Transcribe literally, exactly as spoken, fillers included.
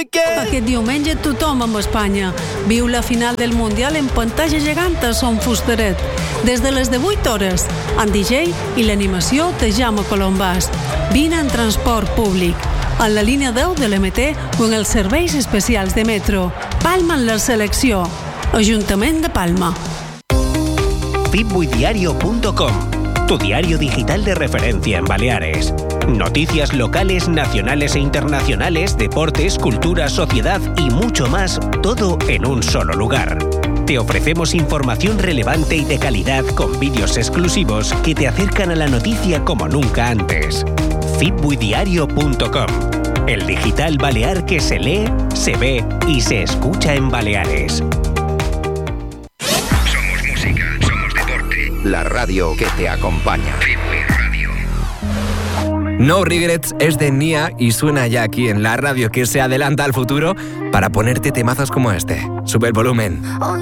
Aquest diumenge tothom amb Espanya. Viu la final del Mundial en pantalla gegant a Son Fustaret. Des de les divuit hores, amb D J i l'animació de Jaume Colombàs. Vine en transport públic, en la línia deu de l'M T o en els serveis especials de metro. Palma en la selecció. Ajuntament de Palma. Fitbuidiario punto com, tu diario digital de referencia en Baleares. Noticias locales, nacionales e internacionales, deportes, cultura, sociedad y mucho más, todo en un solo lugar. Te ofrecemos información relevante y de calidad con vídeos exclusivos que te acercan a la noticia como nunca antes. Fitbuidiario punto com, el digital balear que se lee, se ve y se escucha en Baleares. Somos música, somos deporte. La radio que te acompaña. No Regrets es de Nia y suena ya aquí en la radio que se adelanta al futuro para ponerte temazos como este. Sube el volumen.